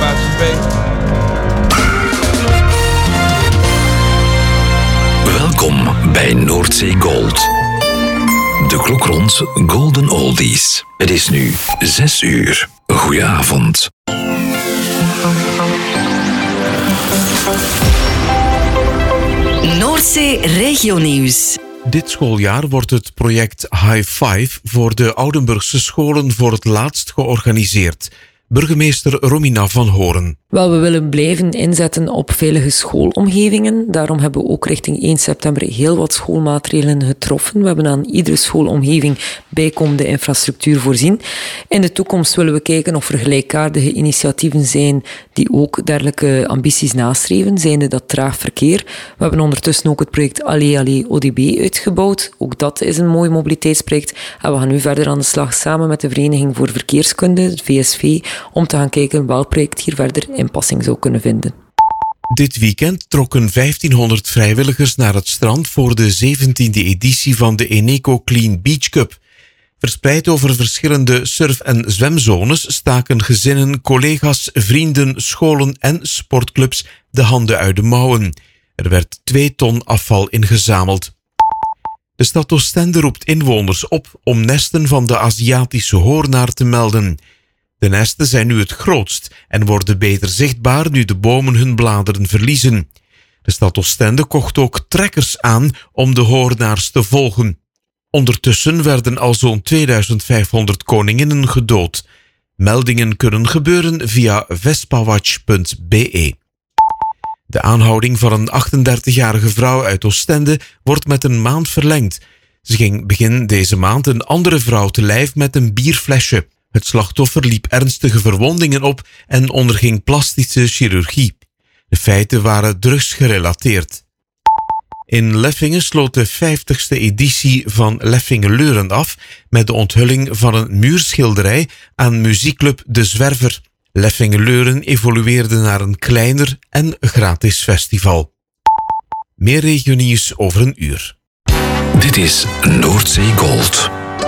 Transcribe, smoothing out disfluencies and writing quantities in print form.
maatschappij. Welkom bij Noordzee Gold. De klok rond Golden Oldies. Het is nu 6 uur. Goedenavond. Noordzee Regionieuws. Dit schooljaar wordt het project High Five voor de Oudenburgse scholen voor het laatst georganiseerd. Burgemeester Romina van Horen. Wel, we willen blijven inzetten op veilige schoolomgevingen. Daarom hebben we ook richting 1 september heel wat schoolmaatregelen getroffen. We hebben aan iedere schoolomgeving bijkomende infrastructuur voorzien. In de toekomst willen we kijken of er gelijkaardige initiatieven zijn die ook dergelijke ambities nastreven, zijnde dat traag verkeer. We hebben ondertussen ook het project Allee Allee ODB uitgebouwd. Ook dat is een mooi mobiliteitsproject. En we gaan nu verder aan de slag samen met de Vereniging voor Verkeerskunde, het VSV, om te gaan kijken welk project hier verder inpassing zou kunnen vinden. Dit weekend trokken 1500 vrijwilligers naar het strand voor de 17e editie van de Eneco Clean Beach Cup. Verspreid over verschillende surf- en zwemzones staken gezinnen, collega's, vrienden, scholen en sportclubs de handen uit de mouwen. Er werd 2 ton afval ingezameld. De stad Oostende roept inwoners op om nesten van de Aziatische hoornaar te melden. De nesten zijn nu het grootst en worden beter zichtbaar nu de bomen hun bladeren verliezen. De stad Oostende kocht ook trekkers aan om de hoornaars te volgen. Ondertussen werden al zo'n 2500 koninginnen gedood. Meldingen kunnen gebeuren via vespawatch.be. De aanhouding van een 38-jarige vrouw uit Oostende wordt met een maand verlengd. Ze ging begin deze maand een andere vrouw te lijf met een bierflesje. Het slachtoffer liep ernstige verwondingen op en onderging plastische chirurgie. De feiten waren drugsgerelateerd. In Leffingen sloot de 50ste editie van Leffingen-Leuren af met de onthulling van een muurschilderij aan muziekclub De Zwerver. Leffingen-Leuren evolueerde naar een kleiner en gratis festival. Meer regionieuws over een uur. Dit is Noordzee Gold.